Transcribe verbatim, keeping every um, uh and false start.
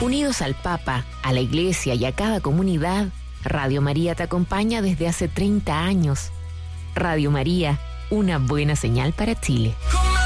Unidos al Papa, a la Iglesia y a cada comunidad, Radio María te acompaña desde hace treinta años. Radio María, una buena señal para Chile.